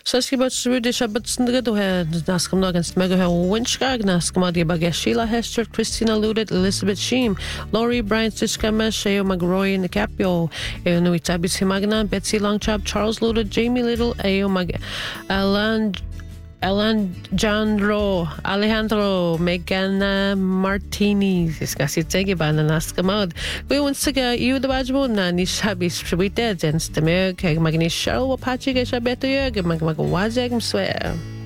Saskia Srudi Shabatsnga had Nascam against Mega Winchgag, Nascamadi Baga Sheila Hester, Christina Ludit, Elizabeth Sheem, Laurie Bryant, Siskama, Sheo McGroy in the Capio, Eonuitabis Himagna, Betsy Longchop, Charles Ludit, Jamie Little, Alejandro, Megan Martinez, kasi tegi ba na naskamad. Kung unsaga iyo da bajmo na ni shabi shwite jens temeg kay magni show apache kay shabeto yeg magwazeg mswe.